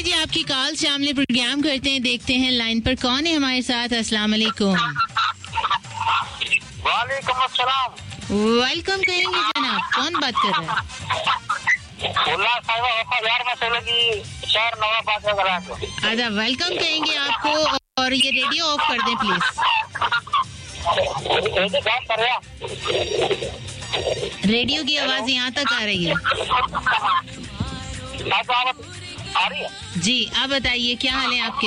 जी, आपकी कॉल से हमने प्रोग्राम करते हैं, देखते हैं लाइन पर कौन है हमारे साथ। अस्सलाम वालेकुम। वालेकुम अस्सलाम। वेलकम कहेंगे जनाब, कौन बात कर रहा है? आधा वेलकम कहेंगे आपको, और ये रेडियो ऑफ कर दें प्लीज। रेडियो की आवाज यहाँ तक आ रही है जी। आप बताइए क्या हाल है आपके?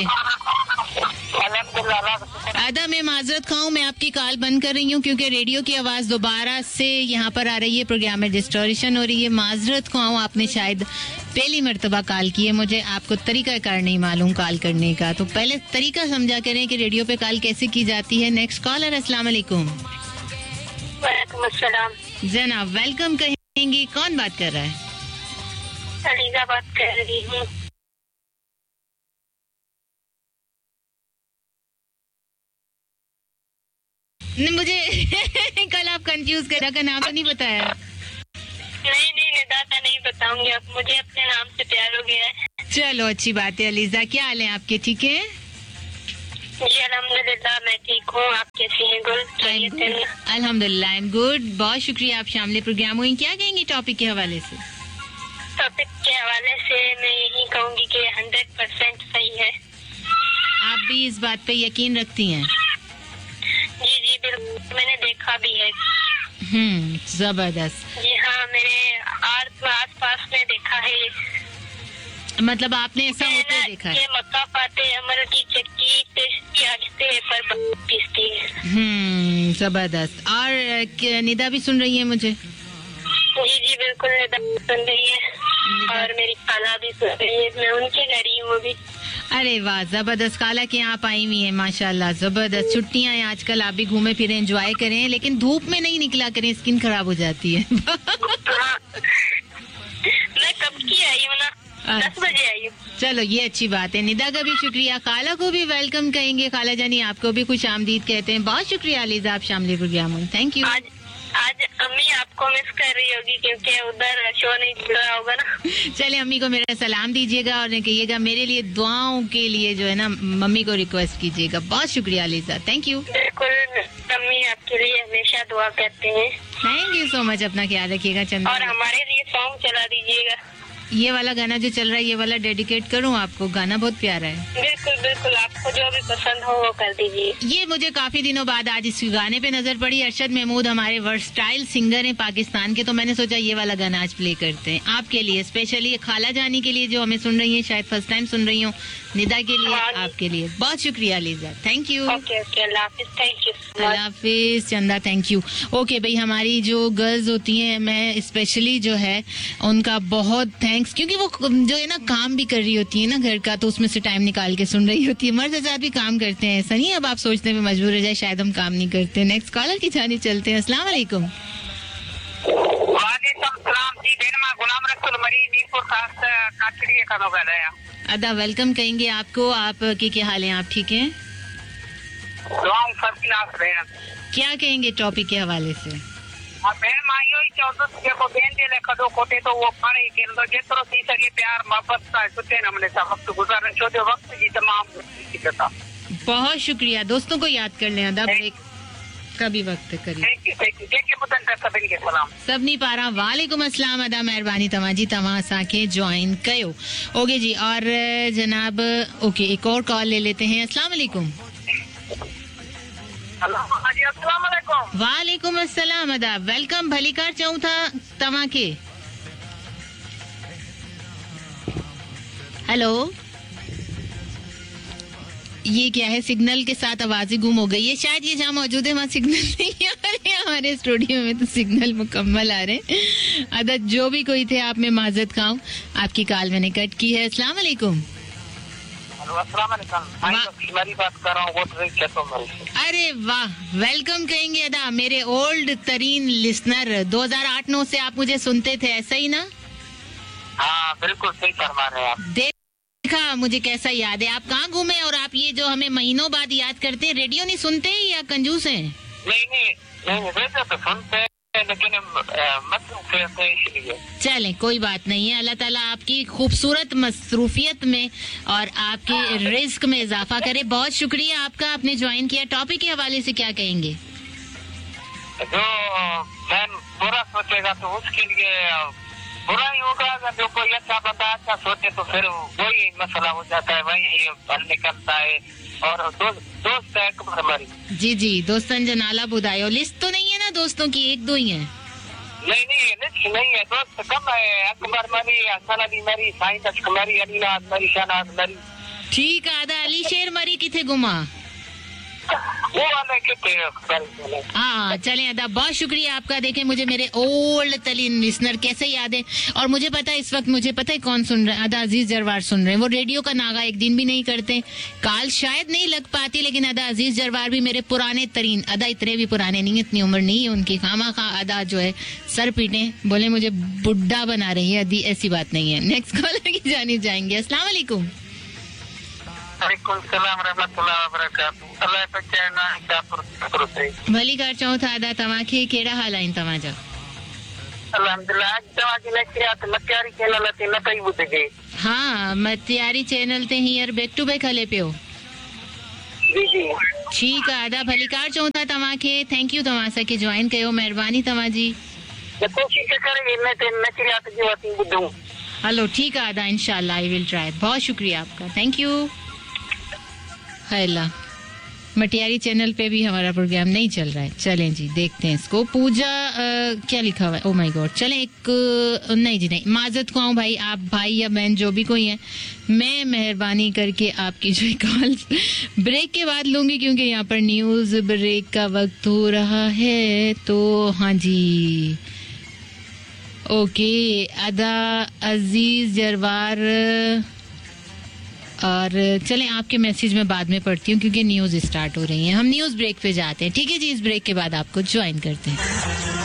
आदा मैं माजरत खाऊं, मैं आपकी कॉल बंद कर रही हूँ क्योंकि रेडियो की आवाज दोबारा से यहाँ पर आ रही है, प्रोग्राम में डिस्टोरेशन हो रही है। माजरत खाऊं, आपने शायद पहली मर्तबा कॉल की है, मुझे आपको तरीका कार नहीं मालूम कॉल करने का, तो पहले तरीका समझा करें कि रेडियो पे कॉल कैसे की जाती है। नेक्स्ट कॉलर, अस्सलाम वालेकुम। वालेकुम अस्सलाम। जनाब वेलकम कहेंगी, कौन बात कर रहा है? अलीजा बात कर रही हूँ। मुझे कल आप कंफ्यूज करा का नाम तो नहीं बताया। नहीं निदाता नहीं बताऊंगी, अब मुझे अपने नाम से प्यार हो गया है। चलो अच्छी बात है। अलीजा क्या हाल है आपके? ठीक है जी अल्हम्दुलिल्लाह, मैं ठीक हूँ। आप कैसी हैं गुल? अल्हम्दुलिल्लाह आई एम गुड। बहुत शुक्रिया, आप शामिल प्रोग्राम हुई। क्या कहेंगी टॉपिक के हवाले से? टॉपिक के हवाले से मैं यही कहूँगी कि 100% सही है। आप भी इस बात पे यकीन रखती हैं? जी बिल्कुल, मैंने देखा भी है। जबरदस्त। जी हाँ, मेरे आस पास में देखा है। मतलब आपने ऐसा होते देखा है? मक्का पाते अमर की चक्की टेस्टी आजते पर पीसती है। जबरदस्त। और निदा भी सुन रही है मुझे? जी बिल्कुल, निदा सुन रही है और मेरी खाला भी सुन रही है। मैं उनके घर ही हूँ अभी। अरे वाह, जबरदस्त। काला के आप आई हुई हैं, माशाल्लाह, जबरदस्त। छुट्टियां हैं आजकल, आप भी घूमे फिरे, एंजॉय करें, लेकिन धूप में नहीं निकला करें, स्किन खराब हो जाती है। मैं कब की आई हूँ ना, 10 बजे आई हूँ। चलो ये अच्छी बात है। निदा का भी शुक्रिया, खाला को भी वेलकम कहेंगे। खाला जानी आपको भी खुश आमदीद कहते हैं। बहुत शुक्रिया अलीजा, आप शामिल प्रोग्राम हुई। Thank you. आज अम्मी आपको मिस कर रही होगी क्योंकि उधर शो नहीं जुड़ा होगा ना। चले, अम्मी को मेरा सलाम दीजिएगा और कहिएगा मेरे लिए दुआओं के लिए जो है ना मम्मी को रिक्वेस्ट कीजिएगा। बहुत शुक्रिया अलीजा, थैंक यू। बिल्कुल, अम्मी आपके लिए हमेशा दुआ करते हैं। थैंक यू सो मच, अपना ख्याल रखिएगा। चंदा, और हमारे लिए सॉन्ग चला दीजिएगा। ये वाला गाना जो चल रहा है, ये वाला डेडिकेट करूं आपको? गाना बहुत प्यारा है। बिल्कुल बिल्कुल, आपको जो भी पसंद हो वो कर दीजिए। ये मुझे काफी दिनों बाद आज इस गाने पे नजर पड़ी। अरशद महमूद हमारे वर्सटाइल सिंगर हैं पाकिस्तान के, तो मैंने सोचा ये वाला गाना आज प्ले करते हैं आपके लिए, स्पेशली खाला जानी के लिए जो हमें सुन रही है, शायद फर्स्ट टाइम सुन रही हूँ, निदा के लिए, आपके लिए। बहुत शुक्रिया Lisa, thank you. Okay Allah Hafiz. Thank you. अल्लाह हाफिज। चंदा थैंक यू। ओके भाई, हमारी जो गर्ल्स होती हैं, मैं स्पेशली जो है उनका बहुत थैंक्स, क्योंकि वो जो है ना काम भी कर रही होती है ना घर का, तो उसमें से टाइम निकाल के सुन रही होती है। मर्द हज़रात भी काम करते हैं, ऐसा नहीं अब आप सोचने में मजबूर हो जाए शायद हम काम नहीं करते। नेक्स्ट कॉलर की जानी चलते हैं। अस्सलाम वालेकुम। अदा वेलकम कहेंगे आपको। आप के क्या हाल है? आप ठीक हैं? क्या कहेंगे टॉपिक के हवाले से? बहुत शुक्रिया। दोस्तों को याद कर लें अदा, ब्रेक का भी वक्त करिए। सब नहीं पा रहा। वालेकुम अस्सलाम अदा, मेहरबानी तमाजी तमा साके ज्वाइन कयो। ओके जी, और जनाब ओके एक और कॉल ले लेते हैं। अस्सलाम वालेकुम। वालेकुम अस्सलाम अदा, वेलकम। भलीकार चाहूँ था तमा के। हेलो, ये क्या है? सिग्नल के साथ आवाजें गुम हो गई है। शायद ये जहाँ मौजूद है वहाँ सिग्नल नहीं आ रहे। हमारे स्टूडियो में तो सिग्नल मुकम्मल आ रहे हैं। अदद जो भी कोई थे, आप में माजरत खाऊं, आपकी कॉल मैंने कट की है। अस्सलाम वालेकुम। अरे वाह, वेलकम कहेंगे अदा, मेरे ओल्ड तरीन लिसनर। 2008-9 से आप मुझे सुनते थे, ऐसा ही ना? हाँ बिल्कुल सही फरमा रहे हैं आप। देखा मुझे कैसा याद है। आप कहाँ घूमे और आप ये जो हमें महीनों बाद याद करते हैं, रेडियो नहीं सुनते या कंजूस हैं? नहीं रेडियो तो सुनते हैं, लेकिन मत इसलिए। चलें, कोई बात नहीं है। अल्लाह ताला आपकी खूबसूरत मसरूफियत में और आपके रिस्क में इजाफा करे। बहुत शुक्रिया आपका, आपने ज्वाइन किया। टॉपिक के हवाले से क्या कहेंगे? जो मैन बुरा सोचेगा तो उसके लिए बुरा ही होगा, अगर जो कोई अच्छा बंदा अच्छा सोचे तो फिर वही मसला हो जाता है, वही हल निकलता है। और दोस्त है अकबर मरी। जी जी, दोस्तन जनाला बुदायो। लिस्ट तो नहीं है ना दोस्तों की, एक दो ही है? नहीं है, दोस्त कम है। अकबर मरी, हसन अली मरी, साईं तस्क मरी, अलीनाथ मरी, शहनाज मरी। ठीक है, आदा अली शेर मरी किथे गुमा? वो वाले कितने? हाँ चलें अदा, बहुत शुक्रिया आपका। देखें मुझे मेरे ओल्ड तरीन लिसनर कैसे याद है, और मुझे पता है इस वक्त मुझे पता है कौन सुन रहे हैं। अदा अजीज जरवार सुन रहे हैं। वो रेडियो का नागा एक दिन भी नहीं करते, काल शायद नहीं लग पाती, लेकिन अदा अजीज जरवार भी मेरे पुराने तरीन। अदा इतने भी पुराने नहीं, इतनी उम्र नहीं है उनकी, खामा खा अदा जो है सर पीटे, बोले मुझे बुढ़ा बना रही है। अदी ऐसी बात नहीं है। नेक्स्ट कॉलर की जानी जाएंगे। अस्सलाम वालेकुम। भली कर चऊं था अदा, तव्हांखे कहिड़ा हाल आहिनि तव्हांजा? हाँ, मतियारी चैनल ते हींअर बैक टू बैक हले पियो। ठीकु आहे अदा, भली कार चऊं था तव्हांखे। थैंक यू तव्हां असांखे ज्वाइन कयो, महिरबानी तव्हांजी। हलो ठीकु आहे अदा, इंशाल्लाह आई विल ट्राई। बहुत शुक्रिया आपका, थैंक यू। हैला, मटियारी चैनल पे भी हमारा प्रोग्राम नहीं चल रहा है। चलें जी, देखते हैं इसको। पूजा क्या लिखा हुआ है? Oh my God. चलें एक नहीं जी नहीं, माजरत खाऊं भाई, आप भाई या बहन जो भी कोई है, मैं मेहरबानी करके आपकी जो कॉल ब्रेक के बाद लूंगी, क्योंकि यहाँ पर न्यूज ब्रेक का वक्त हो रहा है। तो हाँ जी, ओके अदा अजीज जरवार, और चलें आपके मैसेज में बाद में पढ़ती हूँ क्योंकि न्यूज स्टार्ट हो रही है। हम न्यूज ब्रेक पे जाते हैं, ठीक है जी? इस ब्रेक के बाद आपको ज्वाइन करते हैं।